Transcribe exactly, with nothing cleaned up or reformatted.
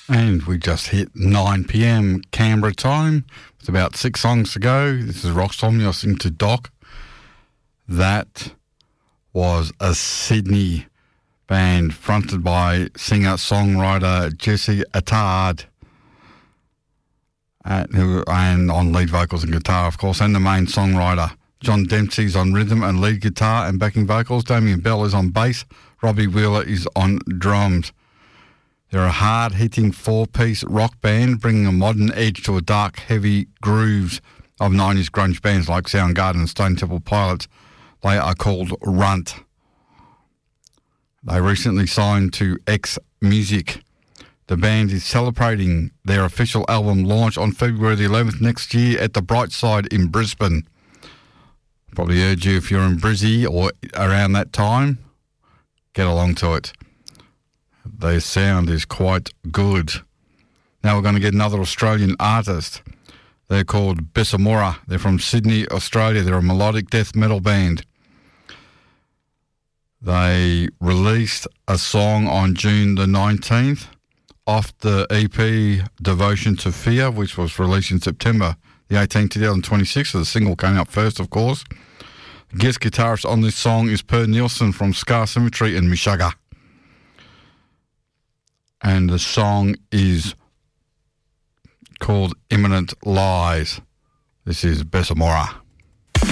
And we just hit nine p.m. Canberra time with about six songs to go. This is Rockstorm. You're listening to Doc. That was a Sydney band fronted by singer-songwriter Jesse Attard, and, who, and on lead vocals and guitar, of course, and the main songwriter. John Dempsey's on rhythm and lead guitar and backing vocals. Damien Bell is on bass. Robbie Wheeler is on drums. They're a hard-hitting four-piece rock band bringing a modern edge to a dark, heavy grooves of nineties grunge bands like Soundgarden and Stone Temple Pilots. They are called Runt. They recently signed to X Music. The band is celebrating their official album launch on February the eleventh next year at the Brightside in Brisbane. Probably urge you, if you're in Brizzy or around that time, get along to it. Their sound is quite good. Now we're going to get another Australian artist. They're called Bessamora. They're from Sydney, Australia. They're a melodic death metal band. They released a song on June the nineteenth off the E P Devotion to Fear, which was released in September the eighteenth, twenty twenty-six. So the single came out first, of course. The guest guitarist on this song is Per Nielsen from Scar Symmetry and Meshuggah. And the song is called Imminent Lies. This is Bessamora.